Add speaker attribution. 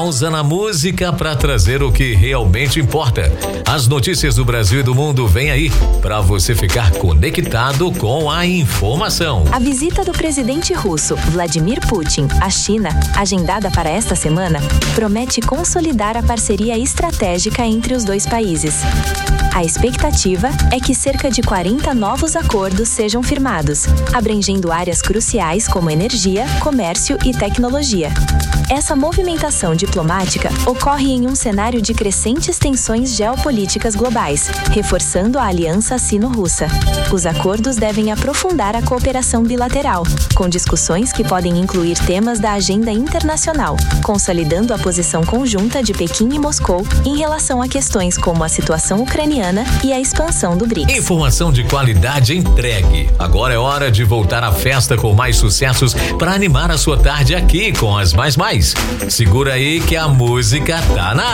Speaker 1: pausa na música para trazer o que realmente importa. As notícias do Brasil e do mundo vêm aí para você ficar conectado com a informação.
Speaker 2: A visita do presidente russo Vladimir Putin à China, agendada para esta semana, promete consolidar a parceria estratégica entre os dois países. A expectativa é que cerca de 40 novos acordos sejam firmados, abrangendo áreas cruciais como energia, comércio e tecnologia. Essa movimentação diplomática ocorre em um cenário de crescentes tensões geopolíticas globais, reforçando a aliança sino-russa. Os acordos devem aprofundar a cooperação bilateral, com discussões que podem incluir temas da agenda internacional, consolidando a posição conjunta de Pequim e Moscou em relação a questões como a situação ucraniana e a expansão do BRICS.
Speaker 1: Informação de qualidade entregue. Agora é hora de voltar à festa com mais sucessos para animar a sua tarde aqui com as Mais Mais. Segura aí que a música tá na